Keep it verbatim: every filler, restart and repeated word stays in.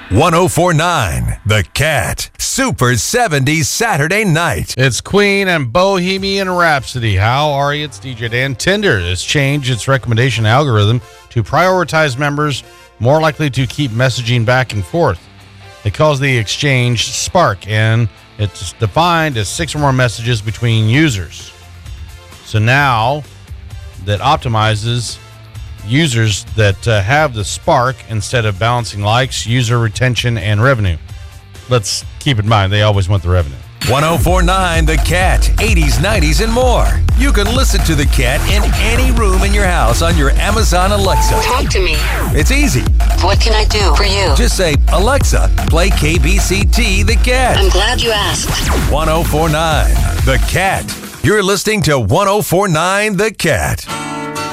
ten forty-nine The Cat. Super seventies Saturday night. It's Queen and Bohemian Rhapsody. How are you? It's D J Dan. Tinder has changed its recommendation algorithm to prioritize members more likely to keep messaging back and forth. It calls the exchange Spark, and it's defined as six or more messages between users. So now that optimizes users that uh, have the Spark instead of balancing likes, user retention, and revenue. Let's keep in mind, they always want the revenue. ten forty-nine The Cat, eighties, nineties, and more. You can listen to The Cat in any room in your house on your Amazon Alexa. Talk to me. It's easy. What can I do for you? Just say, Alexa, play K B C T The Cat. I'm glad you asked. ten forty-nine The Cat. You're listening to ten forty-nine The Cat.